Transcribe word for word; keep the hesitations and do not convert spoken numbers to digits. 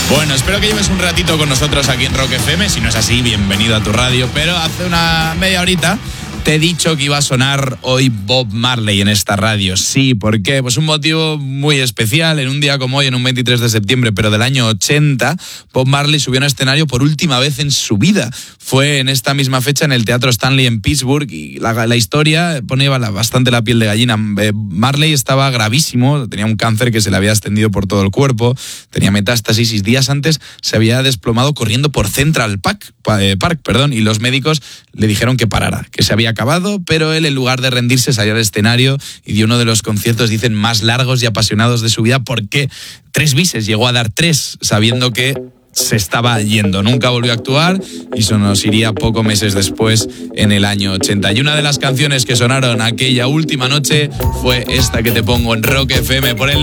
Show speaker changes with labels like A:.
A: Bueno, espero que lleves un ratito con nosotros aquí en Rock F M. Si no es así, bienvenido a tu radio. Pero hace una media horita te he dicho que iba a sonar hoy Bob Marley en esta radio. Sí, ¿por qué? Pues un motivo muy especial. En un día como hoy, en un veintitrés de septiembre, pero del año ochenta, Bob Marley subió a un escenario por última vez en su vida. Fue en esta misma fecha en el Teatro Stanley en Pittsburgh y la, la historia ponía bastante la piel de gallina. Marley estaba gravísimo, tenía un cáncer que se le había extendido por todo el cuerpo, tenía metástasis y días antes se había desplomado corriendo por Central Park, Park perdón, y los médicos le dijeron que parara, que se había acabado, pero él en lugar de rendirse salió al escenario y dio uno de los conciertos, dicen, más largos y apasionados de su vida, porque tres bises, llegó a dar tres, sabiendo que se estaba yendo. Nunca volvió a actuar y eso nos iría pocos meses después, en el año ochenta. Y una de las canciones que sonaron aquella última noche fue esta que te pongo en Rock F M por el